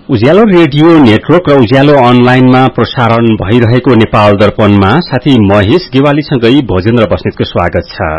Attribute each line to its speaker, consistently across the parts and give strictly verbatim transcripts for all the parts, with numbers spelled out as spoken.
Speaker 1: उज्यालो radio network र उज्यालो अनलाइनमा प्रसारण भइरहेको नेपाल दर्पणमा साथी महेश गेवालीसँगै भोजेन्द्र बस्नेतको स्वागत छ।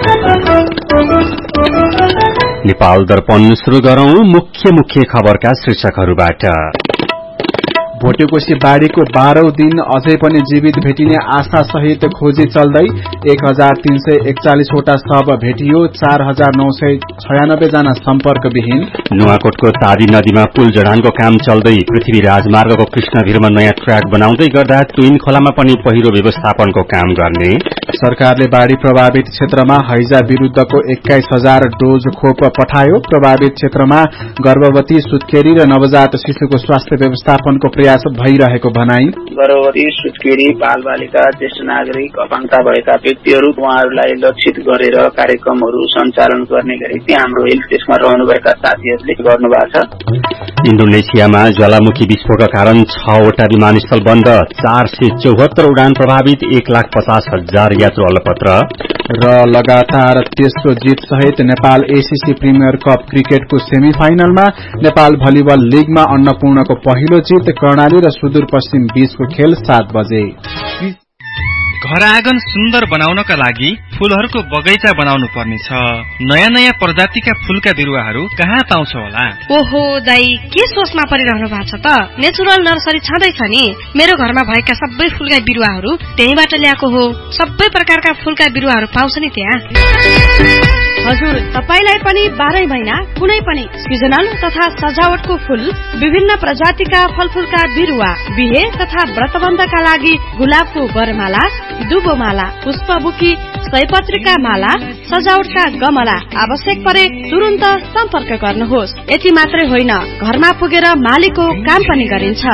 Speaker 1: नेपाल दर्पण शुरू गरौं मुख्य मुख्य खबरका शीर्षकहरूबाट।
Speaker 2: भोटेकोशी बाढ़ीको बाह्रौं दिन अझै पनि जीवित भेटिने आशा सहित खोजी चल्दै एक हजार तीन सय एकचालिसवटा शव भेटियो। चार हजार नौ सय छयानब्बे जना सम्पर्कविहीन।
Speaker 1: नुवाकोटको तादी नदीमा पुल जडानको काम चल्दै पृथ्वी राजमार्गको कृष्णभिरमा नयाँ ट्र्याक बनाउँदै गर्दा तुइन खोलामा पनि पहिरो व्यवस्थापनको काम गर्ने।
Speaker 2: सरकारले बाढ़ी प्रभावित क्षेत्रमा हैजा विरूद्धको एक्काइस हजार डोज खोप पठायो। प्रभावित क्षेत्रमा गर्भवती, सुत्केरी र नवजात शिशुको स्वास्थ्य व्यवस्थापनको प्रयास भइरहेको भनाई।
Speaker 3: गर्भवती, सुत्केरी, बालबालिका, ज्येष्ठ नागरिक, अपाङ्गता भएका व्यक्तिहरू उहाँहरूलाई लक्षित गरेर कार्यक्रमहरू सञ्चालन गर्ने गरी हाम्रो हेल्थ डेस्कमा रहनुभएका साथीहरूले गर्नुभएको छ।
Speaker 1: इन्डोनेसियामा ज्वालामुखी विस्फोटका कारण छवटा विमानस्थल बन्द, चार सय चौहत्तर उडान प्रभावित, एक लाख पचास हजार यात्रु अलपत्र।
Speaker 2: र लगातार तेस्रो जीत सहित नेपाल एसीसी प्रिमियर कप क्रिकेटको सेमी फाइनलमा नेपाल भलिबल लीगमा अन्नपूर्णको पहिलो जीत। कर्णाली र सुदूरपश्चिम बीचको खेल सात बजे।
Speaker 4: घर आँगन सुन्दर बनाउनका लागि फूलहरूको बगैँचा बनाउनु पर्नेछ। नयाँ नयाँ प्रजातिका फूलका बिरुवाहरू कहाँ पाउँछ होला?
Speaker 5: ओहो दाई, के सोचमा परिरहनु भएको छ त? नेचुरल नर्सरी छँदैछ नि। मेरो घरमा भएका सबै फूलका बिरुवाहरू त्यहीबाट ल्याएको हो। सबै प्रकारका फूलका बिरुवाहरू पाउँछ नि त्यहाँ। हजुर, तपाईलाई पनि बाह्रै महिना कुनै पनि सिजनल तथा सजावटको फूल, विभिन्न प्रजातिका फलफूलका बिरुवा, बिहे तथा व्रतबन्धका लागि गुलाबको वरमाला, दुबोमाला, पुष्पबुकी, सयपत्रीका माला, सजावटका गमला आवश्यक परे तुरुन्त सम्पर्क गर्नुहोस्। यति मात्रै होइन, घरमा पुगेर मालीको काम पनि गरिन्छ।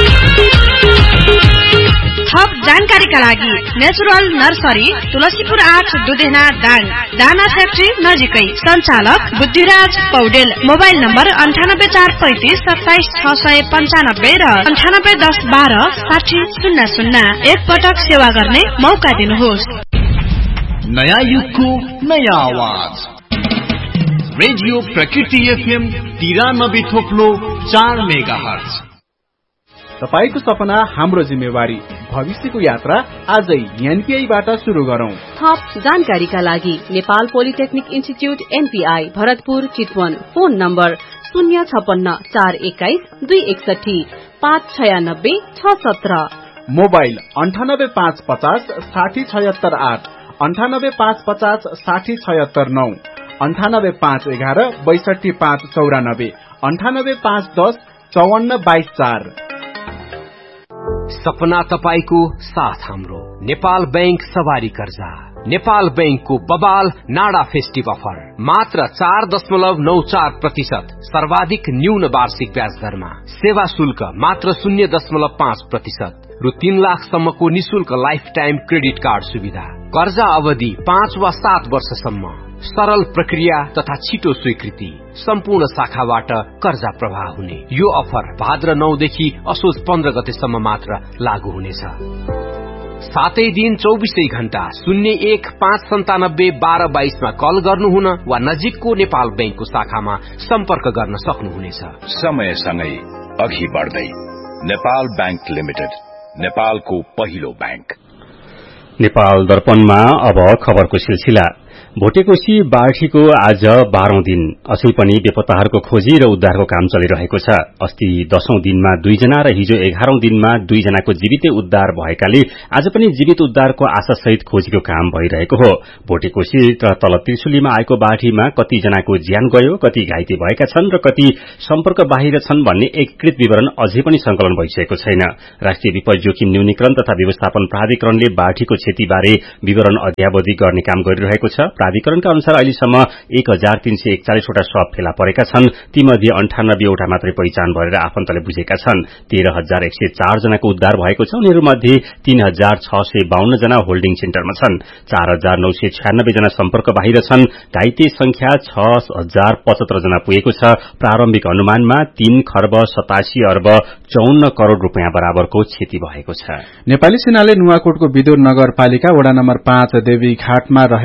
Speaker 5: थप जानकारीका लागि नेचुरल नर्सरी, तुलसीपुर आठ, दुधेना दाङ, दाना फ्याक्ट्री नजिकै। सञ्चालक बुद्धिराज पौडेल। मोबाइल नम्बर अन्ठानब्बे चार पैंतिस सत्ताइस छ सय पञ्चानब्बे र अन्ठानब्बे दस बाह्र साठी शून्य शून्य। एक पटक सेवा गर्ने मौका दिनुहोस्।
Speaker 6: नयाँ युगको नयाँ आवाज रेडियो प्रकृति एफएम तिरानब्बे थोप्लो चार मेगा हर्ज।
Speaker 2: तपाईको सपना हाम्रो जिम्मेवारी। भविष्यको यात्रा आजै एनपीआईबाट शुरू गरौं।
Speaker 7: थप जानकारीका लागि Nepal polytechnic institute NPI Bharatpur Chitwan. Phone number शून्य छपन्न चार एक्काइस दुई एकसठी पाँच छयानब्बे छ सत्र।
Speaker 2: मोबाइल अन्ठानब्बे पाँच पचास साठी छयत्तर आठ, अन्ठानब्बे पाँच पचास साठी छयत्तर नौ, अन्ठानब्बे पाँच एघार बैसठी पाँच चौरानब्बे, अन्ठानब्बे पाँच दस चौवन्न बाइस चार।
Speaker 8: सपना तपाईको साथ हाम्रो। नेपाल बैंक सवारी कर्जा। नेपाल बैंकको बबाल नाडा फेस्टिभ अफर मात्र चार दशमलव नौ चार प्रतिशत सर्वाधिक न्यून वार्षिक ब्याज दरमा। सेवा शुल्क मात्र शून्य दशमलव पाँच प्रतिशत। रु तीन लाखसम्मको निशुल्क लाइफ टाइम क्रेडिट कार्ड सुविधा। कर्जा अवधि पाँच वा सात वर्षसम्म। सरल प्रक्रिया तथा छिटो स्वीकृति। सम्पूर्ण शाखाबाट कर्जा प्रवाह हुने यो अफर भाद्र नौ देखि असोज पन्ध्र गतेसम्म मात्र लागू हुनेछ। सातै दिन चौबिसै घण्टा शून्य एक पाँच सन्तानब्बे बाह्र बाइसमा कल गर्नुहुन वा नजिकको नेपाल बैंकको शाखामा सम्पर्क गर्न सक्नुहुनेछ।
Speaker 9: समयसँगै अघि बढ्दै नेपाल बैंक लिमिटेड, नेपालको पहिलो बैंक।
Speaker 1: नेपाल दर्पणमा अब खबरको सिलसिला। भोटेकोशी बाढ़ीको आज बाह्रौं दिन अझै पनि बेपत्ताहरूको खोजी र उद्धारको काम चलिरहेको छ। अस्ति दशौं दिनमा दुईजना र हिजो एघारौं दिनमा दुईजनाको जीवितै उद्धार भएकाले आज पनि जीवित उद्धारको आशासहित खोजीको काम भइरहेको हो। भोटेकोशी र तल त्रिशुलीमा आएको बाढ़ीमा कतिजनाको ज्यान गयो, कति घाइते भएका छन् र कति सम्पर्क बाहिर छन् भन्ने एकीकृत विवरण अझै पनि संकलन भइसकेको छैन। राष्ट्रिय विपद जोखिम न्यूनीकरण तथा व्यवस्थापन प्राधिकरणले बाढ़ीको क्षतिबारे विवरण अध्यावधि गर्ने काम गरिरहेको छ। प्राधिकरणका अनुसार अहिलेसम्म एक हजार तीन सय एकचालिसवटा शव फेला परेका छन्। तीमध्ये अन्ठानब्बेवटा मात्रै पहिचान भएर आफन्तले बुझेका छन्। तेह्र हजार एक सय चार जनाको उद्धार भएको छ। उनीहरूमध्ये तीन हजार छ सय बाहन्न जना होल्डिङ सेन्टरमा छन्। चार हजार नौ सय छयानब्बे जना सम्पर्क बाहिर छन्। घाइते संख्या छ हजार पचहत्तर जना पुगेको छ। प्रारम्भिक अनुमानमा तीन खर्ब सतासी अर्ब चौन्न करोड़ रूपियाँ बराबरको क्षति भएको छ।
Speaker 2: नेपाली सेनाले नुवाकोटको विदुर नगरपालिका वडा नम्बर पाँच देवी घाटमा रहेको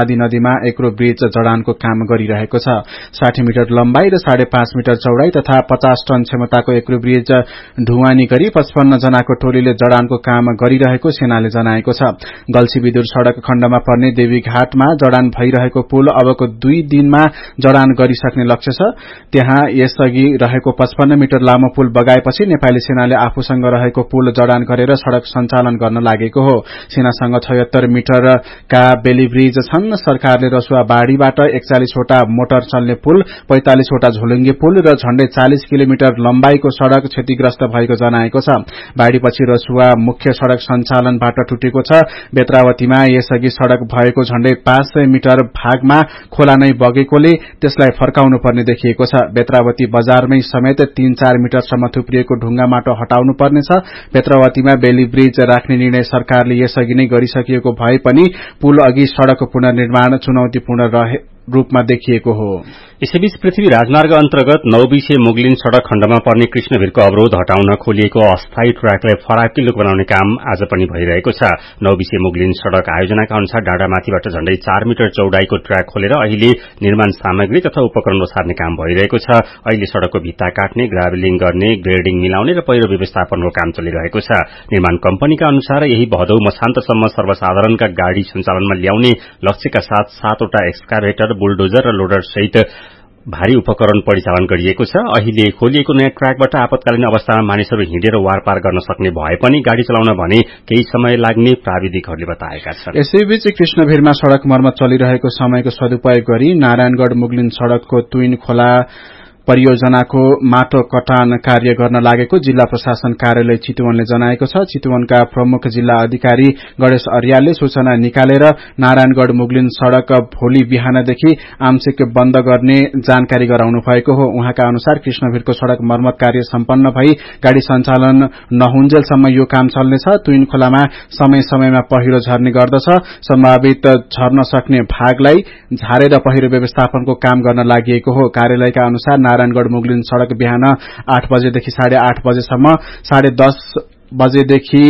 Speaker 2: महादी नदीमा एक्रो ब्रिज जडानको काम गरिरहेको छ। साठी मिटर लम्बाई र साढे पाँच मिटर चौड़ाई तथा पचास टन क्षमताको एक्रो ब्रिज ढुवानी गरी पचपन्न जनाको टोलीले जडानको काम गरिरहेको सेनाले जनाएको छ। गल्छी विदुर सड़क खण्डमा पर्ने देवीघाटमा जडान भइरहेको पुल अबको दुई दिनमा जडान गरिसक्ने लक्ष्य छ। त्यहाँ यसअघि रहेको पचपन्न मिटर लामो पुल बगाएपछि नेपाली सेनाले आफूसँग रहेको पुल जडान गरेर सड़क सञ्चालन गर्न लागेको हो। सेनासँग छयत्तर मिटरका बेली ब्रिज छन्। सरकारले रसुवा बाढ़ीबाट एकचालिसवटा मोटर चल्ने पुल, पैंतालिसवटा झोलुङ्गे पुल र झण्डै चालिस किलोमिटर लम्बाईको सड़क क्षतिग्रस्त भएको जनाएको छ। बाढ़ीपछि रसुवा मुख्य सड़क सञ्चालनबाट टुटेको छ। बेत्रावतीमा यसअघि सड़क भएको झण्डै पाँच सय मिटर भागमा खोला नै बगेकोले त्यसलाई फर्काउनु पर्ने देखिएको छ। बेत्रावती बजारमै समेत तीन चार मिटरसम्म थुप्रिएको ढुङ्गा माटो हटाउनु पर्नेछ। बेत्रावतीमा बेली ब्रिज राख्ने निर्णय सरकारले यसअघि नै गरिसकिएको भए पनि पुल अघि सड़क पुनर्निर्माण चुनौतीपूर्ण रहे रूपमा देखिएको हो।
Speaker 1: यसैबीच पृथ्वी राजमार्ग अन्तर्गत नौबिसे मुगलिन सड़क खण्डमा पर्ने कृष्णभिरको अवरोध हटाउन खोलिएको अस्थायी ट्र्याकलाई फराकिलो बनाउने काम आज पनि भइरहेको छ। नौबिसे मुगलिन सड़क आयोजनाका अनुसार डाँडामाथिबाट झण्डै चार मिटर चौड़ाईको ट्र्याक खोलेर अहिले निर्माण सामग्री तथा उपकरण ओसार्ने काम भइरहेको छ। अहिले सड़कको भित्ता काट्ने, ग्राभलिङ गर्ने, ग्रेडिङ मिलाउने र पहिरो व्यवस्थापनको काम चलिरहेको छ। निर्माण कम्पनीका अनुसार यही भदौ मसान्तसम्म सर्वसाधारणका गाड़ी सञ्चालनमा ल्याउने लक्ष्यका साथ सातवटा एक्सकाभेटर, बुलडोजर र लोडर सहित भारी उपकरण परिचालन गरिएको छ। अहिले खोलिएको नयाँ ट्र्याकबाट आपतकालीन अवस्थामा मानिसहरू हिँडेर वारपार गर्न सक्ने भए पनि गाड़ी चलाउन भने केही समय लाग्ने प्राविधिकहरूले बताएका छन्।
Speaker 2: यसैबीच कृष्णभिरमा सड़क मर्मत चलिरहेको समयको सदुपयोग गरी नारायणगढ़ मुगलिन सड़कको तुइन खोला परियोजनाको माटो कटान कार्य गर्न लागेको जिल्ला प्रशासन कार्यालय चितवनले जनाएको छ। चितवनका प्रमुख जिल्ला अधिकारी गणेश अर्यालले सूचना निकालेर नारायणगढ़ मुगलिन सड़क भोलि बिहानदेखि आंशिक बन्द गर्ने जानकारी गराउनु भएको हो। उहाँका अनुसार कृष्णभिरको सड़क मर्मत कार्य सम्पन्न भई गाड़ी सञ्चालन नहुन्जेलसम्म यो काम चल्नेछ। तुइन खोलामा समय समयमा पहिरो झर्ने गर्दछ। सम्भावित झर्न सक्ने भागलाई झारेर पहिरो व्यवस्थापनको काम गर्न लागि हो। कार्यालयका अनुसार नारायणगढ़ मुगलिन सड़क बिहान आठ बजेदेखि साढे आठ बजेसम्म, साढे दस बजेदेखि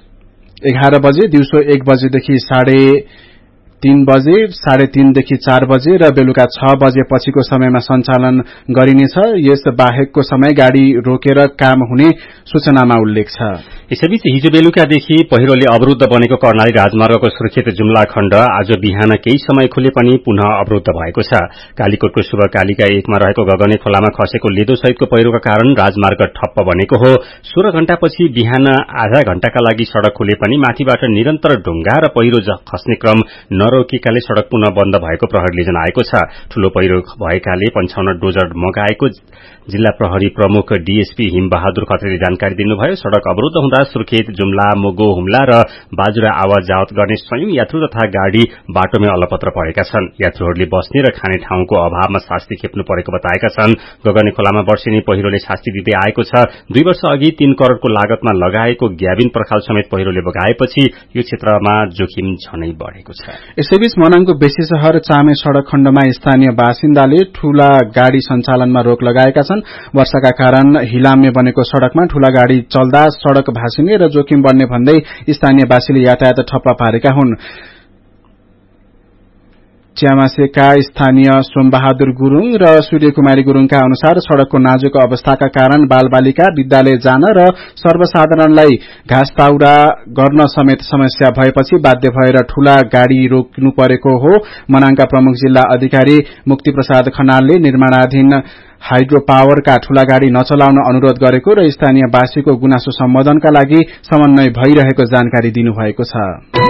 Speaker 2: एघार बजे, दिउँसो एक बजेदेखि साढे तीन बजे, साढे तीनदेखि चार बजे र बेलुका छ बजे पछिको समयमा सञ्चालन गरिनेछ। यस बाहेकको समय गाड़ी रोकेर काम हुने सूचनामा उल्लेख छ।
Speaker 1: यसैबीच हिजो बेलुकादेखि पहिरोले अवरूद्ध बनेको कर्णाली राजमार्गको सुरक्षित जुम्ला खण्ड आज बिहान केही समय खुले पनि पुनः अवरूद्ध भएको छ। कालीकोटको शुभकालिका एकमा रहेको गगने खोलामा खसेको लेदो सहितको पहिरोका कारण राजमार्ग ठप्प बनेको हो। सोह्र घण्टापछि बिहान आधा घण्टाका लागि सड़क खुले पनि माथिबाट निरन्तर ढुङ्गा र पहिरो खस्ने क्रम नरोकिएकाले सड़क पुनः बन्द भएको प्रहरीले जनाएको छ। ठूलो पहिरो भएकाले पन्चाउन्न डोजर मगाएको जिल्ला प्रहरी प्रमुख डीएसपी हिमबहादुर खत्रीले जानकारी दिनुभयो। सड़क अवरूद्ध हुँदा सुर्खेत, जुम्ला, मोगो, हुम्ला र बाजुरा आवाज जावत गर्ने स्वयं यात्रु तथा गाड़ी बाटोमै अलपत्र परेका छन्। यात्रुहरूले बस्ने र खाने ठाउँको अभावमा शास्ति खेप्नु परेको बताएका छन्। गगने खोलामा वर्षेनी पहिरोले शास्ति दिँदै आएको छ। दुई वर्ष अघि तीन करोड़को लागतमा लगाएको ग्याबिन पर्खाल समेत पहिरोले बगाएपछि यो क्षेत्रमा जोखिम झनै बढ़ेको छ।
Speaker 2: यसैबीच मनाङको बेसी शहर चामे सड़क खण्डमा स्थानीय बासिन्दाले ठूला गाड़ी सञ्चालनमा रोक लगाएका छन्। वर्षाका कारण हिलाम्य बनेको सड़कमा ठूला गाड़ी चल्दा सड़क भासिने र जोखिम बढ्ने भन्दै स्थानीयवासीले यातायात ठप्प पारेका हुन्। च्यामासेका स्थानीय सोमबहादुर गुरूङ र सूर्यकुमारी गुरूङका अनुसार सड़कको नाजुक अवस्थाका कारण बालबालिका विद्यालय जान र सर्वसाधारणलाई घाँस ताउरा गर्न समेत समस्या भएपछि बाध्य भएर ठूला गाड़ी रोक्नु परेको हो। मनाङका प्रमुख जिल्ला अधिकारी मुक्ति प्रसाद खनालले निर्माणाधीन हाइड्रो पावरका ठूला गाड़ी नचलाउन अनुरोध गरेको र स्थानीयवासीको गुनासो सम्बोधनका लागि समन्वय भइरहेको जानकारी दिनुभएको छ।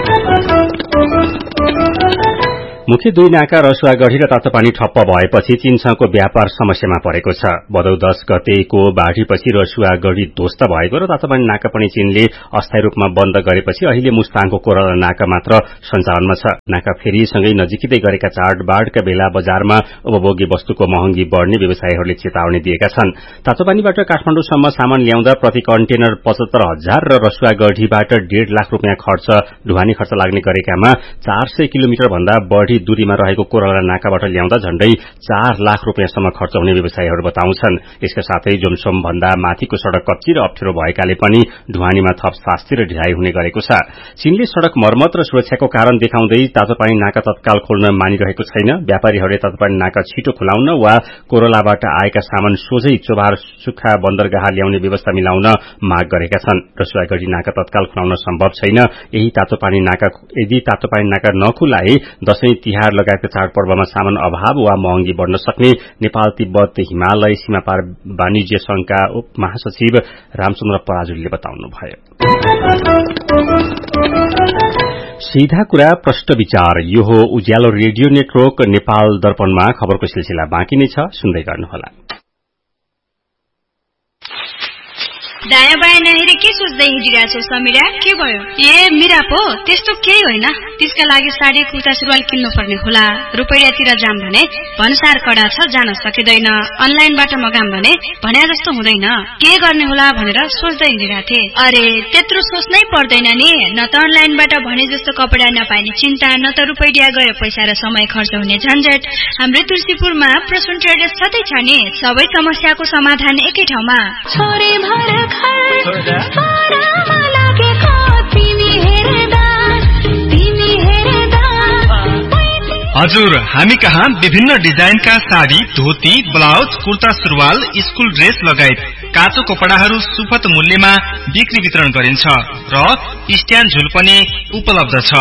Speaker 1: मुख्य दुई नाका रसुवागढ़ी र तातोपानी ठप्प भएपछि चीनसँगको व्यापार समस्यामा परेको छ। भदौ दश गतेको बाढ़ीपछि रसुवागढ़ी ध्वस्त भएको र तातोपानी नाका पनि चीनले अस्थायी रूपमा बन्द गरेपछि अहिले मुस्ताङको कोराला नाका मात्र सञ्चालनमा छ। नाका फेरिसँगै नजिकै गरेका चाडबाडका बेला बजारमा उपभोग्य वस्तुको महँगी बढ़ने व्यवसायीहरूले चेतावनी दिएका छन्। तातोपानीबाट काठमाडौँसम्म सामान ल्याउँदा प्रति कन्टेनर पचहत्तर हजार र रसुवागढ़ीबाट डेढ़ लाख रूपियाँ खर्च ढुवानी खर्च लाग्ने गरेकामा चार सय किलोमिटर भन्दा बढ़ी दूरीमा रहेको कोरला नाकाबाट ल्याउँदा झण्डै चार लाख रूपियाँसम्म खर्च हुने व्यवसायीहरू बताउँछन्। यसका साथै जोमसोम भन्दा माथिको सड़क कच्ची र अप्ठ्यारो भएकाले पनि ढुवानीमा थप शास्ति र ढिलाइ हुने गरेको छ। चीनले सड़क मर्मत र सुरक्षाको कारण देखाउँदै तातोपानी नाका तत्काल खोल्न मानिरहेको छैन। व्यापारीहरूले तातोपानी नाका छिटो खुलाउन वा कोरलाबाट आएका सामान सोझै चोभार सुक्खा बन्दरगाह ल्याउने व्यवस्था मिलाउन माग गरेका छन्। रसुवागढ़ी नाका तत्काल खुलाउन सम्भव छैन। यही तातोपानी नाका यदि तातोपानी नाका नखुलाए दशैं तिहार लगायतका चाडपर्वमा सामान अभाव वा महँगी बढ़न सक्ने नेपाल तिब्बत हिमालय सीमापार वाणिज्य संघका उप महासचिव रामचन्द्र पराजुलीले बताउनुभयो। सीधा कुरा प्रश्न विचार यो हो उज्यालो रेडियो नेटवर्क नेपाल दर्पणमा खबरको सिलसिला बाँकी नै छ, सुन्दै गर्नुहोला।
Speaker 10: दायाँ बायाँ नहेरी के सोच्दै हिँडिरहेछौ समीरा? के भयो?
Speaker 5: ए मिरा पो त्यस्तो केही होइन। त्यसका लागि साडी कुर्ता सुरुवाल किन्नु पर्ने होला। रुपैयाँतिर जाम भने भन्सार कडा छ, जान सकिँदैन। अनलाइनबाट मगाम भने भन्या जस्तो हुँदैन। के गर्ने होला भनेर सोच्दै हिँडिरहेथे।
Speaker 10: अरे त्यत्रो सोच्नै पर्दैन नि। न त अनलाइनबाट भने जस्तो कपडा नपाइने चिन्ता, न त रुपैयाँ गयो पैसा र समय खर्च हुने झन्झट। हाम्रो तुलसीपुरमा प्रसून ट्रेडर्स छँदै छ नि। सबै समस्याको समाधान एकै ठाउँमा।
Speaker 11: छोरी भर पारामा लागेको तिमी हेर्दा तिमी हेर्दा।
Speaker 4: हजुर, हामी कहाँ विभिन्न डिजाइनका साडी, धोती, ब्लाउज, कुर्ता सुरुवाल, स्कूल ड्रेस लगायत काचो कपडाहरू सुपथ मूल्यमा बिक्री वितरण गरिन्छ र स्ट्यान्ड झुल पनि उपलब्ध छ।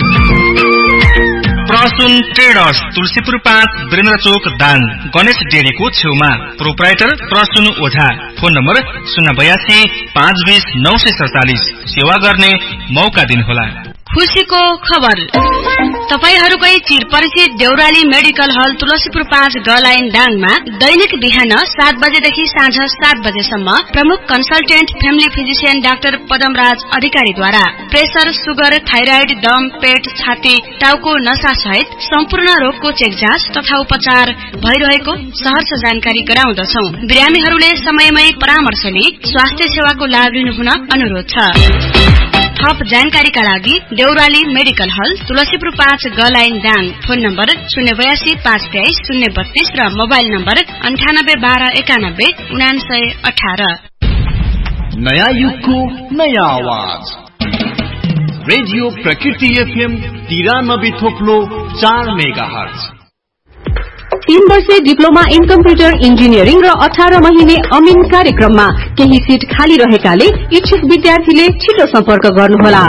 Speaker 4: प्रसून ट्रेडर्स, तुलसीपुर पाँच, वीरेन्द्र चोक, दाङ, गणेश डेरीको छेउमा। प्रोप्राइटर प्रसून ओझा। फोन नम्बर शून्य बयासी पाँच बीस नौ सय सडचालिस। सेवा गर्ने मौका दिनुहोला।
Speaker 5: खुशीको खबर तपाईहरूकै चिर परिचित देउराली मेडिकल हल तुलसीपुर पाँच गलाइन डाङमा दैनिक बिहान सात बजेदेखि साँझ सात बजेसम्म प्रमुख consultant family physician doctor Padamraj अधिकारीद्वारा प्रेसर, सुगर, थाइराइड, दम, पेट, छाती, टाउको नसा सहित सम्पूर्ण रोगको चेक जाँच तथा उपचार भइरहेको सहर्ष जानकारी गराउँदछौ। बिरामीहरूले समयमै परामर्श लिई स्वास्थ्य सेवाको लाभ लिनुहुन अनुरोध छ। थप जानकारीका लागि देउराली मेडिकल हल तुलसीपुर पाँच गलाइन दाङ। फोन नम्बर शून्य बयासी पाँच तेइस शून्य बत्तीस र मोबाइल नम्बर अन्ठानब्बे बाह्र एकानब्बे उनासय अठार।
Speaker 6: नयाँ युगको नयाँ आवाज रेडियो प्रकृति एफएम तिरानब्बे थोप्लो चार मेगा हर्ज।
Speaker 7: तीन वर्षे डिप्लोमा इन कम्प्युटर इन्जिनियरिङ र अठार महिने अमिन कार्यक्रममा केही सीट खाली रहेकाले इच्छुक विद्यार्थीले छिटो सम्पर्क गर्नुहोला।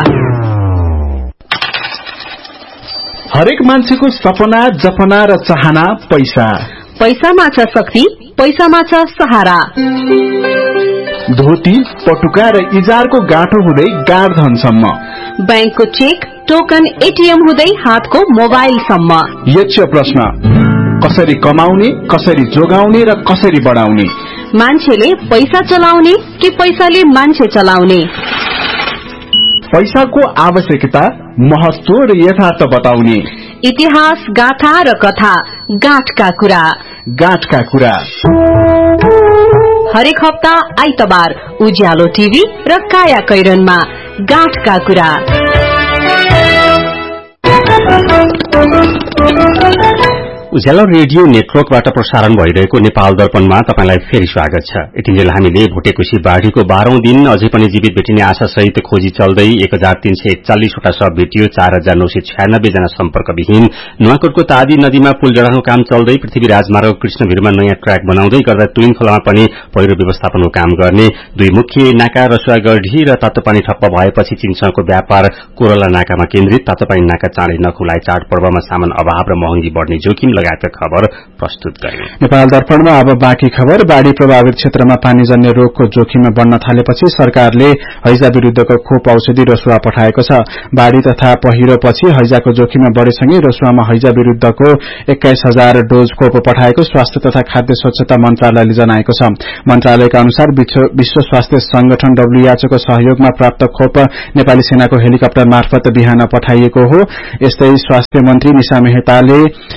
Speaker 2: हरेक मान्छेको सपना, जपना र चाहना पैसा।
Speaker 7: पैसामा छ शक्ति, पैसामा छ सहारा।
Speaker 2: धोती, पटुका र इजारको गाँठो हुँदै गाडधनसम्म,
Speaker 7: बैंकको चेक, टोकन, एटीएम हुँदै हातको मोबाइलसम्म।
Speaker 2: यक्ष प्रश्न, कसरी कमाउने, कसरी जोगाउने र कसरी बढाउने?
Speaker 7: मान्छेले पैसा चलाउने कि पैसाले मान्छे चलाउने?
Speaker 2: पैसाको आवश्यकता, महत्व र यथार्थ बताउने।
Speaker 7: इतिहास, गाथा र कथा, गाँठका कुरा।
Speaker 2: गाँठका कुरा
Speaker 7: हरेक हप्ता आइतबार उज्यालो टिभी र काया कैरनमा गाँठका कुरा।
Speaker 1: उज्यालो रेडियो नेटवर्कबाट प्रसारण भइरहेको नेपाल दर्पणमा तपाईंलाई फेरि स्वागत छ। यतिन्जेल हामीले भुटेकोशी बाढ़ीको बाह्रौं दिन अझै पनि जीवित भेटिने आशासहित खोजी चल्दै एक हजार तीन सय एकचालिसवटा शव भेटियो। चार हजार नौ सय छयानब्बे जना सम्पर्कविहीन। नुवाकोटको तादी नदीमा पुल जडाउको काम चल्दै पृथ्वी राजमार्ग कृष्णभिरमा नयाँ ट्र्याक बनाउँदै गर्दा तुलिन खोलामा पनि पहिरो व्यवस्थापनको काम गर्ने। दुई मुख्य नाका रसुवागढ़ी र तातोपानी ठप्प भएपछि चीनसँगको व्यापार कोरला नाकामा केन्द्रित। तातोपानी नाका चाँडै नखुलाए चाडपर्वमा सामान अभाव र महँगी बढ़ने जोखिम लगायतका खबर प्रस्तुत गरे।
Speaker 2: नेपाल दर्पणमा अब बाँकी खबर। बाढ़ी प्रभावित क्षेत्रमा पानीजन्य रोगको जोखिम बढ़न थालेपछि सरकारले हैजा विरूद्धको खोप औषधि रसुवा पठाएको छ। बाढ़ी तथा पहिरोपछि हैजाको जोखिम बढ़ेसँगै रसुवामा हैजा विरूद्धको एक्काइस हजार डोज खोप पठाएको स्वास्थ्य तथा खाद्य स्वच्छता मन्त्रालयले जनाएको छ। मन्त्रालयका अनुसार विश्व स्वास्थ्य संगठन डब्ल्यूएचओ को सहयोगमा प्राप्त खोप नेपाली सेनाको हेलिकप्टर मार्फत बिहान पठाइएको हो। यस्तै स्वास्थ्य मन्त्री निशा मेहताले बाढ़ी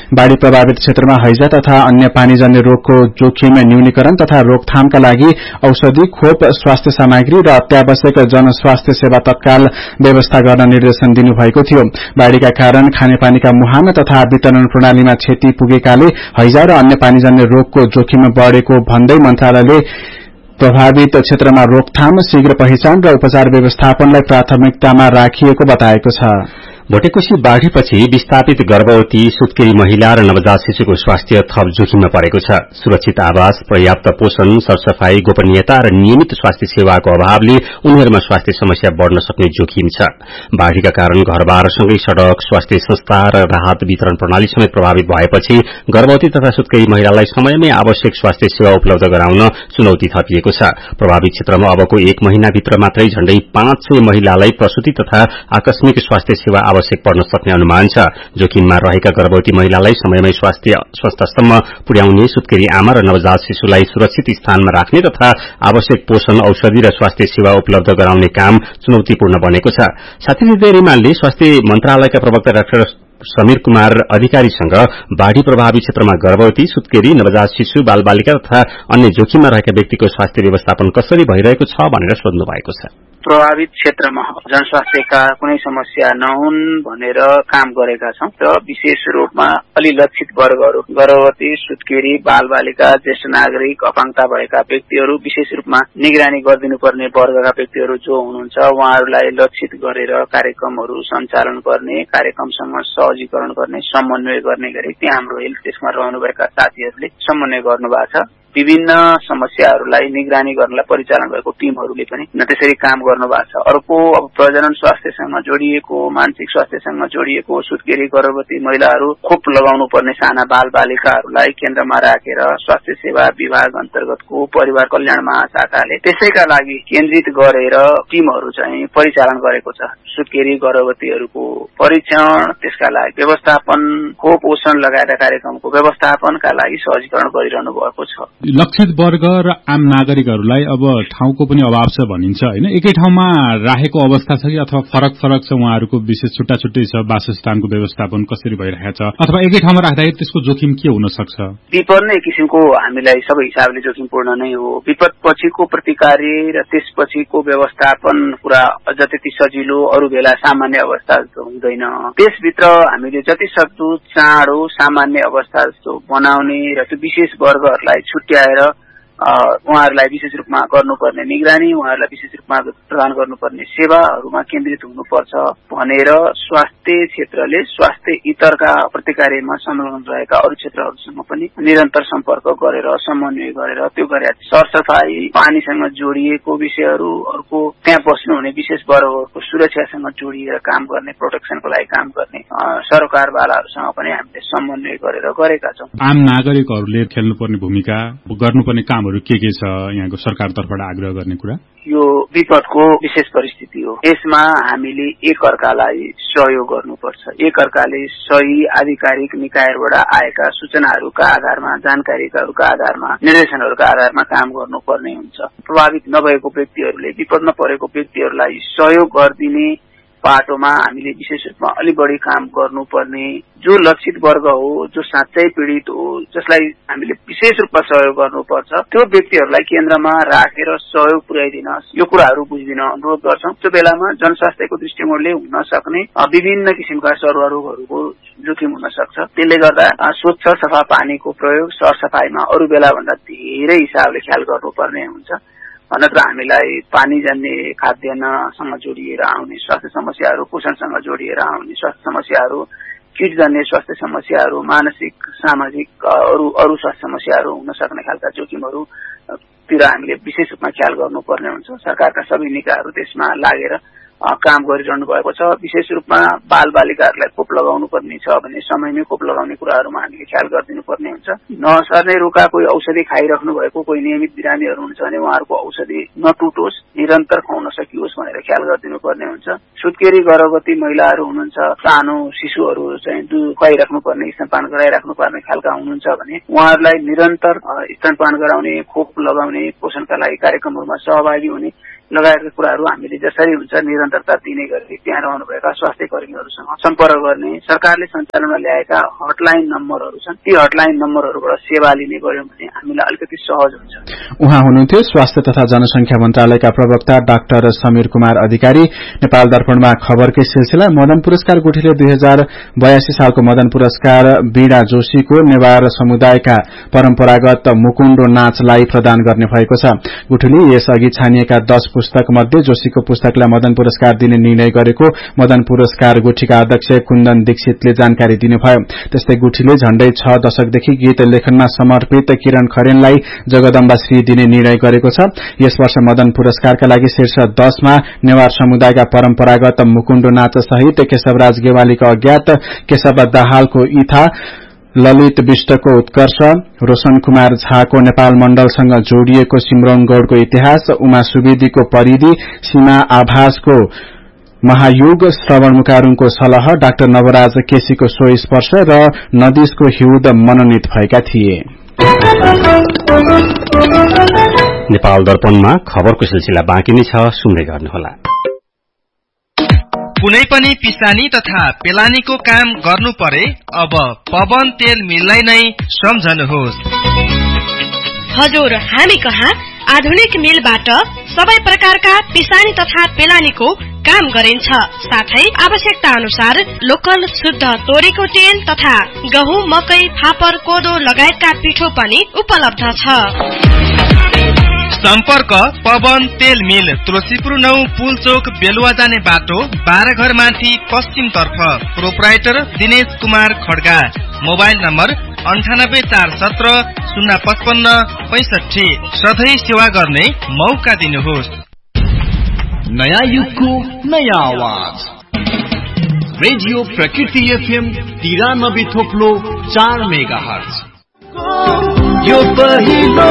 Speaker 2: प्रभावित क्षेत्रमा हैजा तथा अन्य पानीजन्य रोगको जोखिम न्यूनीकरण तथा रोकथामका लागि औषधि, खोप, स्वास्थ्य सामग्री र अत्यावश्यक जनस्वास्थ्य सेवा तत्काल व्यवस्था गर्न निर्देशन दिनुभएको थियो। बाढ़ीका कारण खानेपानीका मुहान तथा वितरण प्रणालीमा क्षति पुगेकाले हैजा र अन्य पानीजन्य रोगको जोखिम बढ़ेको भन्दै मन्त्रालयले प्रभावित क्षेत्रमा रोकथाम, शीघ्र पहिचान र उपचार व्यवस्थापनलाई प्राथमिकतामा राखिएको बताएको छ।
Speaker 1: भोटेकोशी बाढ़ीपछि विस्थापित गर्भवती, सुत्केरी महिला र नवजात शिशुको स्वास्थ्य थप जोखिममा परेको छ। सुरक्षित आवास, पर्याप्त पोषण, सरसफाई, गोपनीयता र नियमित स्वास्थ्य सेवाको अभावले उनीहरूमा स्वास्थ्य समस्या बढ़न सक्ने जोखिम छ। बाढ़ीका कारण घरबारसँगै सड़क, स्वास्थ्य संस्था र राहत वितरण प्रणाली समेत प्रभावित भएपछि गर्भवती तथा सुत्केरी महिलालाई समयमै आवश्यक स्वास्थ्य सेवा उपलब्ध गराउन चुनौती थपिएको छ। प्रभावित क्षेत्रमा अबको एक महिनाभित्र मात्रै झण्डै पाँच सय महिलालाई प्रसूति तथा आकस्मिक स्वास्थ्य सेवा आवश्यक पर्न सक्ने अनुमान छ। जोखिममा रहेका गर्भवती महिलालाई समयमै स्वास्थ्य संस्थासम्म पुर्याउने, सुत्केरी आमा र नवजात शिशुलाई सुरक्षित स्थानमा राख्ने तथा आवश्यक पोषण, औषधि र स्वास्थ्य सेवा उपलब्ध गराउने काम चुनौतीपूर्ण बनेको छ। साथै रिमालले स्वास्थ्य मन्त्रालयका प्रवक्ता डाक्टर समीर कुमार अधिकारीसँग बाढ़ी प्रभावित क्षेत्रमा गर्भवती, सुत्केरी, नवजात शिशु, बालबालिका तथा अन्य जोखिममा रहेका व्यक्तिको स्वास्थ्य व्यवस्थापन कसरी भइरहेको छ भनेर सोध्नु भएको छ।
Speaker 3: प्रभावित क्षेत्रमा जनस्वास्थ्यका कुनै समस्या नहुन् भनेर काम गरेका छौं र विशेष रूपमा अलि लक्षित वर्गहरू, गर्भवती, सुत्केरी, बालबालिका, ज्येष्ठ नागरिक, अपाङ्गता भएका व्यक्तिहरू, विशेष रूपमा निगरानी गरिदिनुपर्ने वर्गका व्यक्तिहरू जो हुनुहुन्छ उहाँहरूलाई लक्षित गरेर कार्यक्रमहरू सञ्चालन गर्ने, कार्यक्रमसँग सहजीकरण गर्ने, समन्वय गर्ने गरी त्यहाँ हाम्रो हेल्थ डेस्कमा रहनुभएका साथीहरूले समन्वय गर्नुभएको छ। विभिन्न समस्याहरूलाई निगरानी गर्नलाई परिचालन भएको टिमहरूले पनि त्यसरी काम गर्नुभएको छ। अर्को अब प्रजनन स्वास्थ्यसँग जोडिएको, मानसिक स्वास्थ्यसँग जोडिएको सुत्केरी गर्भवती महिलाहरू, खोप लगाउनु पर्ने साना बाल बालिकाहरूलाई केन्द्रमा राखेर स्वास्थ्य सेवा विभाग अन्तर्गतको परिवार कल्याण महाशाखाले त्यसैका लागि केन्द्रित गरेर टिमहरू चाहिँ परिचालन गरेको छ। सुत्केरी गर्भवतीहरूको परीक्षण, त्यसका लागि व्यवस्थापन, खोप पोषण लगायतका कार्यक्रमको व्यवस्थापनका लागि सहजीकरण गरिरहनु भएको छ।
Speaker 12: लक्षित वर्ग र आम नागरिकहरूलाई अब ठाउँको पनि अभाव छ भनिन्छ हैन? एकै ठाउँमा राखेको अवस्था छ कि अथवा फरक फरक छ? उहाँहरूको विशेष छुट्टा छुट्टै छ? वासस्थानको व्यवस्थापन कसरी भइरहेछ? अथवा एकै ठाउँमा राख्दाखेरि त्यसको जोखिम के हुन सक्छ?
Speaker 3: विपद नै किसिमको हामीलाई सबै हिसाबले जोखिमपूर्ण नै हो। विपद पछिको प्रतिकार र त्यसपछिको व्यवस्थापन कुरा अझ त्यति सजिलो, अरू बेला सामान्य अवस्था जस्तो हुँदैन। त्यसभित्र हामीले जति सक्दो चाँडो सामान्य अवस्था जस्तो बनाउने र त्यो विशेष वर्गहरूलाई छुट्याएर उहाँहरूलाई विशेष रूपमा गर्नुपर्ने निगरानी, उहाँहरूलाई विशेष रूपमा प्रदान गर्नुपर्ने सेवाहरूमा केन्द्रित हुनुपर्छ भनेर स्वास्थ्य क्षेत्रले स्वास्थ्य इतरका प्रतिकार्यमा संलग्न रहेका अरू क्षेत्रहरूसँग पनि निरन्तर सम्पर्क गरेर समन्वय गरेर त्यो गरे सरसफाई, पानीसँग जोडिएको विषयहरू, अर्को त्यहाँ बस्नुहुने विशेष वर्गहरूको सुरक्षासँग जोडिएर काम गर्ने, प्रोटेक्सनको लागि काम गर्ने सरकारवालाहरूसँग पनि हामीले समन्वय गरेर गरेका छौँ।
Speaker 12: आम नागरिकहरूले खेल्नुपर्ने भूमिका, गर्नुपर्ने कामहरू के के छ यहाँको सरकारतर्फबाट आग्रह गर्ने कुरा?
Speaker 3: यो विपदको विशेष परिस्थिति हो। यसमा हामीले एक अर्कालाई सहयोग गर्नुपर्छ। एक अर्काले सही आधिकारिक निकायबाट आएका सूचनाहरूका आधारमा, जानकारीहरूका आधारमा, निर्देशनहरूका आधारमा काम गर्नुपर्ने हुन्छ। प्रभावित नभएको व्यक्तिहरूले, विपदमा परेको व्यक्तिहरूलाई सहयोग गरिदिने बाटोमा हामीले विशेष रूपमा अलि बढी काम गर्नुपर्ने, जो लक्षित वर्ग हो, जो साँच्चै पीड़ित हो, जसलाई हामीले विशेष रूपमा सहयोग गर्नुपर्छ, त्यो व्यक्तिहरूलाई केन्द्रमा राखेर सहयोग पुर्याइदिन, यो कुराहरू बुझिदिन अनुरोध गर्छौं। त्यो बेलामा जनस्वास्थ्यको दृष्टिकोणले हुन सक्ने विभिन्न किसिमका सरुवाहरूको जोखिम हुन सक्छ। त्यसले गर्दा स्वच्छ सफा पानीको प्रयोग, सरसफाईमा अरू बेला भन्दा धेरै हिसाबले ख्याल गर्नुपर्ने हुन्छ। नत्र हामीलाई पानीजन्य खाद्यान्नसँग जोडिएर आउने स्वास्थ्य समस्याहरू, पोषणसँग जोडिएर आउने स्वास्थ्य समस्याहरू, किटजन्य स्वास्थ्य समस्याहरू, मानसिक सामाजिक अरू अरू स्वास्थ्य समस्याहरू हुन सक्ने खालका जोखिमहरूतिर हामीले विशेष रूपमा ख्याल गर्नुपर्ने हुन्छ। सरकारका सबै निकायहरू त्यसमा लागेर काम गरिरहनु भएको छ। विशेष रूपमा बाल बालिकाहरूलाई खोप लगाउनु पर्ने छ भने समयमै खोप लगाउने कुराहरूमा हामीले ख्याल गरिदिनु पर्ने हुन्छ। नसर्ने रोका कोही औषधि खाइराख्नु भएको कोही नियमित बिरामीहरू हुन्छ भने उहाँहरूको औषधि नटुटोस्, निरन्तर खुवाउन सकियोस् भनेर ख्याल गरिदिनु पर्ने हुन्छ। सुत्केरी गर्भवती महिलाहरू हुनुहुन्छ, सानो शिशुहरू चाहिँ दुध खुवाइराख्नु पर्ने, स्तनपान गराइराख्नु पर्ने खालका हुनुहुन्छ भने उहाँहरूलाई निरन्तर स्तनपान गराउने, खोप लगाउने, पोषणका लागि कार्यक्रमहरूमा सहभागी हुने, लगायतका कुराहरू हामीले जसरी हुन्छ निरन्तरता दिने गरी त्यहाँ रहनुभएका स्वास्थ्य कर्मीहरूसँग सम्पर्क गर्ने, सरकारले सञ्चालनमा ल्याएका हटलाइन नम्बरहरू छन्, ती हटलाइन नम्बरहरूबाट सेवा लिने गर्यौं भने हामीलाई अलिकति सहज हुन्छ।
Speaker 2: उहाँ हुनुहुन्थ्यो स्वास्थ्य तथा जनसंख्या मन्त्रालयका प्रवक्ता डाक्टर समीर कुमार अधिकारी। नेपाल दर्पणमा खबरकै सिलसिला मदन पुरस्कार गुठीले दुई हजार बयासी सालको मदन पुरस्कार वीणा जोशीको नेवार समुदायका परम्परागत मुकुण्डो नाचलाई प्रदान गर्ने भएको छ। गुठीले यसअघि छानिएका दश पुस्तक मध्ये जोशीको पुस्तकलाई मदन पुरस्कार दिने निर्णय गरेको मदन पुरस्कार गुठीका अध्यक्ष कुन्दन दीक्षितले जानकारी दिनुभयो। त्यस्तै गुठीले झण्डै छ दशकदेखि गीत लेखनमा समर्पित किरण खरेललाई जगदम्बा श्री दिने निर्णय गरेको छ। यस वर्ष मदन पुरस्कारका लागि शीर्ष दशमा नेवार समुदायका परम्परागत मुकुण्डो नाच सहित केशवराज गेवालीको अज्ञात, केशव दाहालको इथा, ललित विष्टको उत्कर्ष, रोशन कुमार झाको नेपाल मण्डलसँग जोडिएको सिमरौन गौड़को इतिहास, उमा सुवेदीको परिधि, सीमा आभासको महायुग, श्रवण मुकारुङको सलह, डाक्टर नवराज केसीको सो स्पर्श र नदीशको हिउद मनोनित भएका थिए।
Speaker 1: नेपाल दर्पणमा खबरको सिलसिला बाँकी नै छ, सुन्दै गर्नुहोला।
Speaker 4: कुनै पनि पिसानी तथा पेलानीको काम गर्नु परे अब पवन तेल मिललाई नै सम्झनुहोस्।
Speaker 5: हजुर, हामी कहाँ आधुनिक मिलबाट सबै प्रकारका पिसानी तथा पेलानीको काम गरिन्छ। साथै आवश्यकता अनुसार लोकल शुद्ध तोरीको तेल तथा गहुँ, मकै, फापर, कोदो लगायतका पिठो पनि उपलब्ध छ।
Speaker 4: सम्पर्क पवन तेल मिल, तुलसीपुर नौ पुलचोक, बेलुवा जाने बाटो, बाह्र घर माथि पश्चिम तर्फ। Proprietor Dinesh Kumar Kharga. Mobile number अन्ठानब्बे चार सत्र शून्य पचपन्न पैसठी। सधैँ सेवा गर्ने मौका दिनुहोस्।
Speaker 6: नयाँ युगको नयाँ आवाज रेडियो प्रकृति एफएम तिरानब्बे थोप्लो चार मेगा हर्ज। यो पहिलो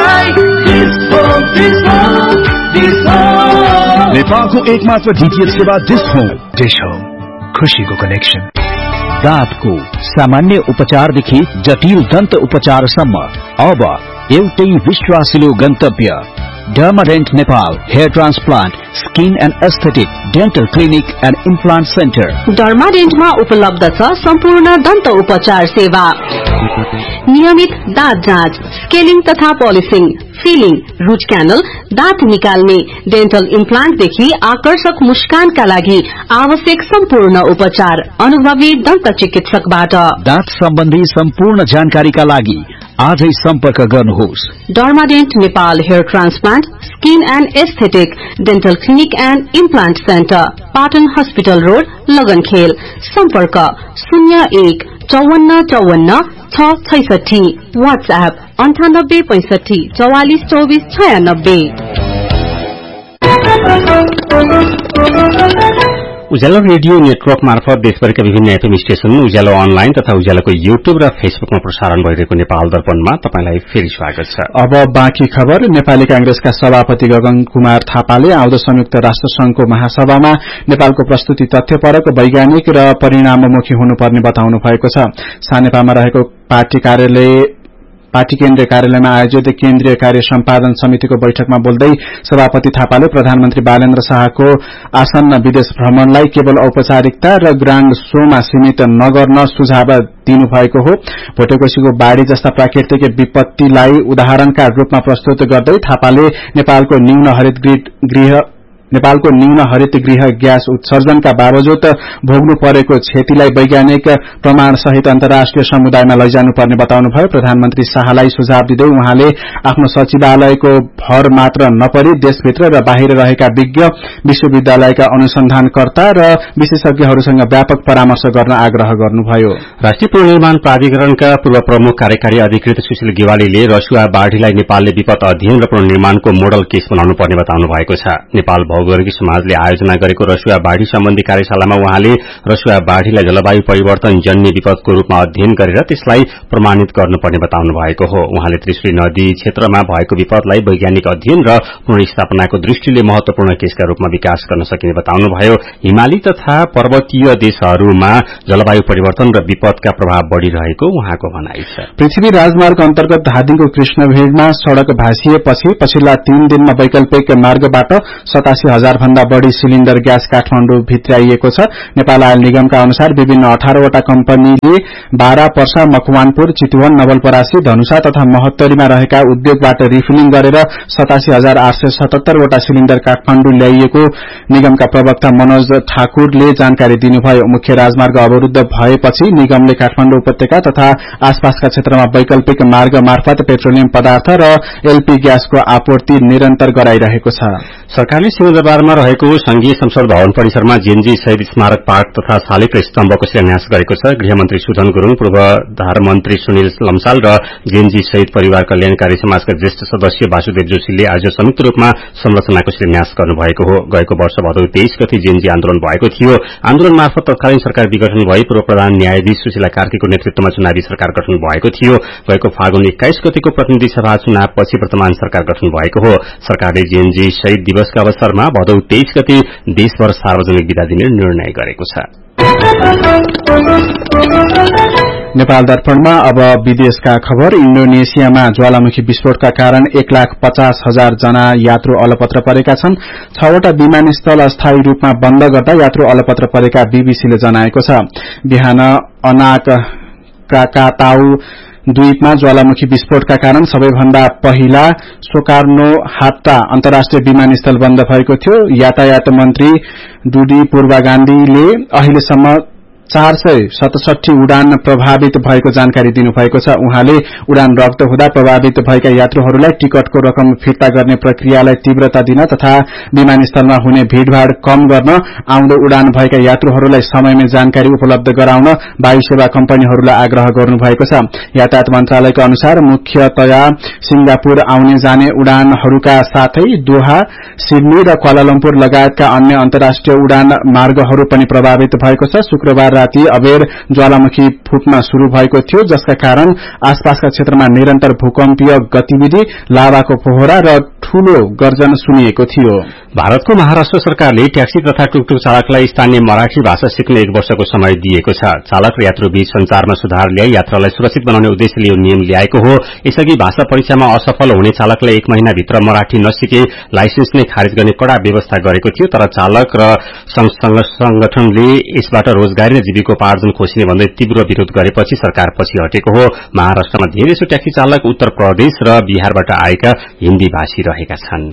Speaker 13: नेपालको एकमात्र डीटीएच सेवा डिश होम। डिश होम, खुशीको कनेक्सन। दाँतको सामान्य उपचारदेखि जटिल दन्त उपचारसम्म अब एउटै विश्वासिलो गन्तव्य डर्माडेन्ट Nepal hair transplant, skin and aesthetic, dental clinic and implant centre.
Speaker 7: डर्माडेन्टमा उपलब्ध छ सम्पूर्ण दन्त उपचार सेवा, नियमित दाँत जाँच, स्केलिङ तथा पोलिसिङ, फिलिङ, रूट क्यानल, दाँत निकाल्ने, डेन्टल इम्प्लान्टदेखि आकर्षक मुस्कानका लागि आवश्यक सम्पूर्ण उपचार अनुभवी दन्त चिकित्सकबाट।
Speaker 13: दाँत सम्बन्धी सम्पूर्ण जानकारीका लागि आजै सम्पर्क गर्नुहोस्।
Speaker 7: डर्माडेन्ट Nepal hair transplant, skin and aesthetic, dental clinic and implant centre, Patan hospital road, लगनखेल। सम्पर्क शून्य एक चौवन्न चौवन्न छ छैसठी। वाट्सएप अन्ठानब्बे पैंसठी चौवालिस चौबीस छयानब्बे।
Speaker 1: उज्यालो रेडियो नेटवर्क मार्फत देशभरका विभिन्न एफएम स्टेशन, उज्यालो अनलाइन तथा उज्यालोको युट्युब र फेसबुकमा प्रसारण भइरहेको नेपाल दर्पणमा तपाईलाई फेरि स्वागत छ।
Speaker 2: अब बाँकी खबर। नेपाली कांग्रेसका सभापति गगन कुमार थापाले आउँदो संयुक्त राष्ट्र संघको महासभामा नेपालको प्रस्तुति तथ्यपरक, वैज्ञानिक र परिणाममुखी हुनुपर्ने बताउनु भएको छ। सानेपामा रहेको पार्टी कार्यालय पार्टी केन्द्रीय कार्यालयमा आयोजित केन्द्रीय कार्य सम्पादन समितिको बैठकमा बोल्दै सभापति थापाले प्रधानमन्त्री बालेन्द्र शाहको आसन्न विदेश भ्रमणलाई केवल औपचारिकता र ग्राण्ड शोमा सीमित नगर्न सुझाव दिनुभएको हो। भोटेकोशीको बाढ़ी जस्ता प्राकृतिक विपत्तिलाई उदाहरणका रूपमा प्रस्तुत गर्दै थापाले नेपालको न्यून हरित गृह नेपालको न्यून हरित गृह ग्यास उत्सर्जनका बावजुद भोग्नु परेको क्षतिलाई वैज्ञानिक प्रमाण सहित अन्तर्राष्ट्रिय समुदायमा लैजानुपर्ने बताउनुभयो। प्रधानमन्त्री शाहलाई सुझाव दिँदै उहाँले आफ्नो सचिवालयको भर मात्र नपरी देशभित्र र बाहिर रहेका विज्ञ, विश्वविद्यालयका अनुसन्धानकर्ता र विशेषज्ञहरूसँग व्यापक परामर्श गर्न आग्रह गर्नुभयो।
Speaker 1: राष्ट्रिय पुनर्निर्माण प्राधिकरणका पूर्व प्रमुख कार्यकारी अधिकृत सुशील गेवालीले रसुवा बाढ़ीलाई नेपालले विपद अध्ययन र पुनर्निर्माणको मोडल केस बनाउनु पर्ने बताउनु भएको छ। नेपाल बहुवर्गीय समाजले आयोजना गरेको रसुवा बाढ़ी सम्बन्धी कार्यशालामा उहाँले रसुवा बाढ़ीलाई जलवायु परिवर्तन जन्य विपदको रूपमा अध्ययन गरेर त्यसलाई प्रमाणित गर्नुपर्ने बताउनु भएको हो। उहाँले त्रिशुली नदी क्षेत्रमा भएको विपदलाई वैज्ञानिक अध्ययन र पुनर्स्थापनाको दृष्टिले महत्वपूर्ण केसका रूपमा विकास गर्न सकिने बताउनुभयो। हिमाली तथा पर्वतीय देशहरूमा जलवायु परिवर्तन र विपदका प्रभाव बढ़िरहेको उहाँको भनाइ छ।
Speaker 2: पृथ्वी राजमार्ग अन्तर्गत धादिङको कृष्णभेडमा सड़क भाँसिएपछि पछिल्ला तीन दिनमा वैकल्पिक मार्गबाट सतासी हजार भन्दा बढ़ी सिलिण्डर ग्यास काठमाडौँ भित्राइएको छ। नेपाल आयल निगमका अनुसार विभिन्न अठारवटा कम्पनीले बारा, पर्सा, मकवानपुर, चितवन, नवलपरासी, धनुषा तथा महोत्तरीमा रहेका उद्योगबाट रिफिलिङ गरेर सतासी हजार आठ सय सतहत्तरवटा सिलिण्डर काठमाडौँ ल्याइएको निगमका प्रवक्ता मनोज ठाकुरले जानकारी दिनुभयो। मुख्य राजमार्ग अवरूद्ध भएपछि निगमले काठमाडौँ उपत्यका तथा आसपासका क्षेत्रमा वैकल्पिक मार्ग मार्फत पेट्रोलियम पदार्थ र एलपी ग्यासको आपूर्ति निरन्तर गराइरहेको छ।
Speaker 1: सरकारले सिंहदरबारमा रहेको संघीय संसद भवन परिसरमा जेएनजी शहीद स्मारक पार्क तथा शालिग्राम स्तम्भको शिलान्यास गरेको छ। गृहमन्त्री सुधन गुरूङ, पूर्वाधार मन्त्री सुनिल लम्साल र जेएनजी शहीद परिवार कल्याणकारी समाजका ज्येष्ठ सदस्य वासुदेव जोशीले आज संयुक्त रूपमा संरचनाको शिलान्यास गर्नुभएको हो। गएको वर्ष भदौ तेइस गते जेएनजी आन्दोलन भएको थियो। आन्दोलन मार्फत तत्कालीन सरकार विघटन भई पूर्व प्रधान न्यायाधीश सुशीला कार्कीको नेतृत्वमा चुनावी सरकार गठन भएको थियो। गएको फागुन एक्काइस गतेको प्रतिनिधि सभा चुनावपछि वर्तमान सरकार गठन भएको हो। सरकारले जेएनजी शहीद दिवसका अवसरमा भदौ तेइस गते देशभर सार्वजनिक विदा दिने निर्णय गरेको छ।
Speaker 2: नेपाल दर्पणमा अब विदेशका खबर। इण्डोनेशियामा ज्वालामुखी विस्फोटका कारण एक लाख पचास हजार जना यात्रु अलपत्र परेका छन्। छवटा विमानस्थल अस्थायी रूपमा बन्द गर्दा यात्रु अलपत्र परेका बीबीसीले जनाएको छ। बिहान अनाक क्राकाताउ द्वीपमा ज्वालामुखी विस्फोटका कारण सबैभन्दा पहिला सोकार्नो हात्ता अन्तर्राष्ट्रिय विमानस्थल बन्द भएको थियो। यातायात मन्त्री डुडी पूर्वा गान्धीले अहिलेसम्म चार सय सतसठी उडान प्रभावित भएको जानकारी दिनुभएको छ। उहाँले उडान रद्द हुँदा प्रभावित भएका यात्रुहरूलाई टिकटको रकम फिर्ता गर्ने प्रक्रियालाई तीव्रता दिन तथा विमानस्थलमा हुने भीड़भाड़ कम गर्न आउँदो उडान भएका यात्रुहरूलाई समयमै जानकारी उपलब्ध गराउन वायु सेवा कम्पनीहरूलाई आग्रह गर्नुभएको छ। यातायात मन्त्रालयका अनुसार मुख्यतया सिंगापुर आउने जाने उडानहरूका साथै दोहा, सिडनी र क्वालालम्पुर लगायतका अन्य अन्तर्राष्ट्रिय उडान मार्गहरू पनि प्रभावित भएको छ। शुक्रबार राति अबेर ज्वालामुखी फुट्न शुरू भएको थियो, जसका कारण आसपासका क्षेत्रमा निरन्तर भूकम्पीय गतिविधि, लाभाको फोहरा र ठूलो गर्जन सुनिएको थियो।
Speaker 1: भारतको महाराष्ट्र सरकारले ट्याक्सी तथा टुकटुक चालकलाई स्थानीय मराठी भाषा सिक्न एक वर्षको समय दिएको छ। चालक र यात्रु बीच संचारमा सुधार ल्याई यात्रालाई सुरक्षित बनाउने उद्देश्यले यो नियम ल्याएको हो। यसअघि भाषा परीक्षामा असफल हुने चालकलाई एक महिनाभित्र मराठी नसिके लाइसेन्स नै खारेज गर्ने कड़ा व्यवस्था गरेको थियो। तर चालक र संगठनले यसबाट रोजगारी र जीविकोपार्जन खोसिने भन्दै तीव्र विरोध गरेपछि सरकार पछि हटेको हो। महाराष्ट्रमा धेरैसो ट्याक्सी चालक उत्तर प्रदेश र बिहारबाट आएका हिन्दी भाषी रहेका छन्।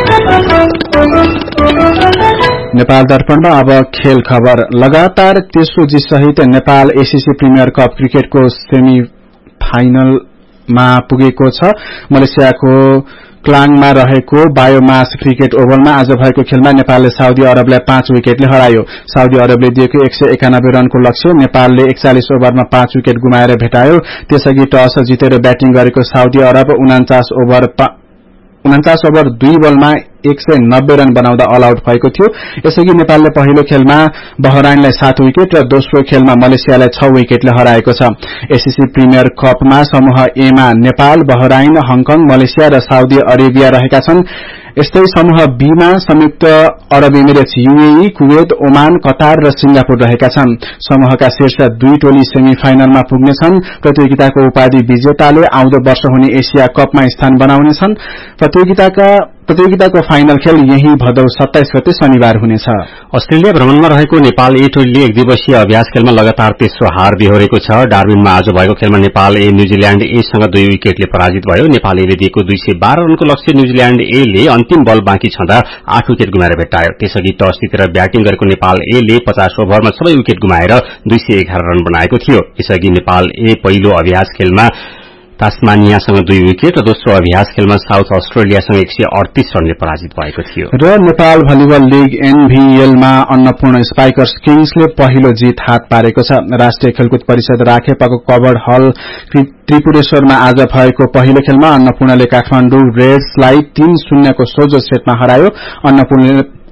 Speaker 2: नेपाल दर्पणमा अब खेल खबर। लगातार तेस्रो जितसहित नेपाल एसीसी प्रिमियर कप क्रिकेटको सेमी फाइनलमा पुगेको छ। मलेसियाको क्लाङमा रहेको बायोमास क्रिकेट ओभलमा आज भएको खेलमा नेपालले साउदी अरबलाई पाँच विकेटले हरायो। साउदी अरबले दिएको एक सय एकानब्बे रनको लक्ष्य नेपालले एकचालिस ओभरमा पाँच विकेट गुमाएर भेटायो। त्यसअघि टस जितेर ब्याटिङ गरेको साउदी अरब उनाचास ओभर उनाचास ओभर दुई बलमा एक सय नब्बे रन बनाउँदा अल आउट भएको थियो। यसअघि नेपालले पहिलो खेलमा बहराइनलाई सात विकेट र दोस्रो खेलमा मलेसियालाई छ विकेटले हराएको छ। एसीसी प्रिमियर कपमा समूह ए मा नेपाल, बहराइन, हङकङ, मलेसिया र साउदी अरेबिया रहेका छन्। यस्तै समूह बी मा संयुक्त अरब emirates, UAE, Kuwait, Oman, Qatar र सिंगापुर रहेका छन्। समूहका शीर्ष दुई टोली सेमी फाइनलमा पुग्नेछन्। प्रतियोगिताको उपाधि विजेताले आउँदो वर्ष हुने एशिया कपमा स्थान बनाउनेछन्। प्रतियोगिताका प्रतियोगिताको फाइनल खेल यही भदौ सत्ताइस गते शनिबार हुनेछ।
Speaker 1: अस्ट्रेलिया भ्रमणमा रहेको नेपाल ए टोलीले एक दिवसीय अभ्यास खेलमा लगातार तेस्रो हार बेहोरेको छ। डार्बिनमा आज भएको खेलमा नेपाल ए न्यूजील्याण्ड ए सँग दुई विकेटले पराजित भयो। नेपाल एले दिएको दुई सय बाह्र रनको लक्ष्य न्यूजील्याण्ड एले अन्तिम बल बाँकी छँदा आठ विकेट गुमाएर भेटायो। त्यसअघि टस जितेर ब्याटिङ गरेको नेपाल एले पचास ओभरमा सबै विकेट गुमाएर दुई सय एघार रन बनाएको थियो। यसअघि नेपाल ए पहिलो अभ्यास खेलमा तास्मानियासँग दुई विकेट र दोस्रो अभ्यास खेलमा साउथ अस्ट्रेलियासँग एक सय अडतीस रनले पराजित भएको थियो।
Speaker 2: र Nepal volleyball league एनभीएलमा Annapurna Spikers किङ्सले पहिलो जित हात पारेको छ। राष्ट्रिय खेलकुद परिषद राखेपाको कवर्ड हल त्रिपुरेश्वरमा आज भएको पहिलो खेलमा अन्नपूर्णले काठमाडौँ रेड्सलाई तीन शून्यको सोझो सेटमा हरायो। अन्नपूर्णले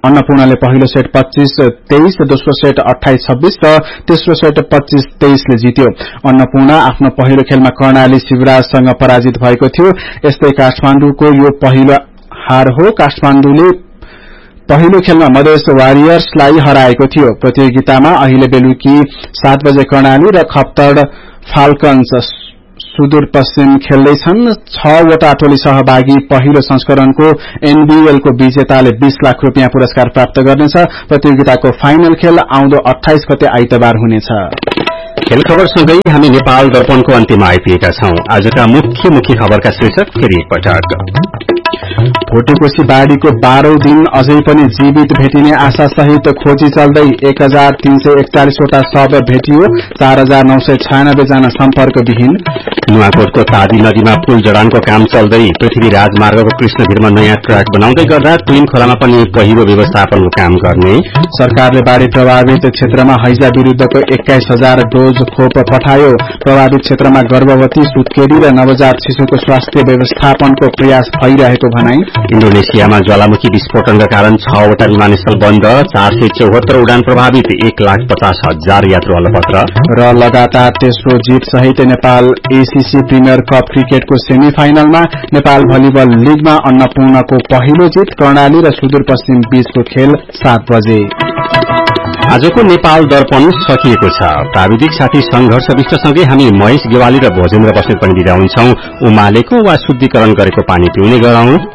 Speaker 2: अन्नपूर्णले पहिलो सेट पच्चीस तेइस, दोस्रो सेट अठाइस छब्बीस र तेस्रो सेट पच्चीस तेइस ले जित्यो। अन्नपूर्ण आफ्नो पहिलो खेलमा कर्णाली शिवराजसँग पराजित भएको थियो। यस्तै काठमाडौँको यो पहिलो हार हो। काठमाडौँले पहिलो खेलमा मधेस वारियर्सलाई हराएको थियो। प्रतियोगितामा अहिले बेलुकी सात बजे कर्णाली र खप्तड फाल्कन्स सुदूरपश्चिम खेल्दैछन्। छवटा टोली सहभागी पहिलो संस्करणको एनबीएल को विजेताले बीस लाख रुपियाँ पुरस्कार प्राप्त गर्नेछ। प्रतियोगिताको फाइनल खेल आउँदो अट्ठाइस गते आइतबार हुनेछ।
Speaker 1: खेल खबरसँगै हामी नेपाल दर्पणको अन्त्यमा आइपुगेका छौं। आजका मुख्य मुख्य खबरका शीर्षक फेरि एकपटक।
Speaker 2: भोटेकोशी बाढ़ीको बाह्रौं दिन अझै पनि जीवित भेटिने आशा सहित खोजी चल्दै एक हजार तीन सय एकचालिसवटा शव भेटियो। चार हजार नौ सय छयानब्बे जना सम्पर्कविहीन।
Speaker 1: नुवाकोटको तादी नदीमा पुल जडानको काम चल्दै पृथ्वी राजमार्गको कृष्णगिरमा नयाँ ट्र्याक बनाउँदै गर्दा ट्विन खोलामा पनि पहिरो व्यवस्थापनको काम गर्ने।
Speaker 2: सरकारले बाढ़ी प्रभावित क्षेत्रमा हैजा विरूद्धको एक्काइस हजार डोज खोप पठायो। प्रभावित क्षेत्रमा गर्भवती, सुत्केरी र नवजात शिशुको स्वास्थ्य व्यवस्थापनको प्रयास भइरहेको भनाई।
Speaker 1: इण्डोनेसियामा ज्वालामुखी विस्फोटनका कारण छवटा विमानस्थल बन्द, चार सय चौहत्तर उडान प्रभावित, एक लाख पचास हजार यात्रु अलपत्र।
Speaker 2: र लगातार तेस्रो जित सहित नेपाल एसीसी प्रिमियर कप क्रिकेटको सेमी फाइनलमा नेपाल भलिबल लीगमा अन्नपूर्णको पहिलो जित। कर्णाली र सुदूरपश्चिम बीचको खेल सात बजे।
Speaker 1: आजको नेपाल दर्पण सकिएको छ। प्राविधिक साथी संघर्ष विष्टसँगै हामी महेश गेवाली र भोजेन्द्र बस्नेत पनि बिदा हुन्छौं। उमालेको वा शुद्धिकरण गरेको पानी पिउने गरौं।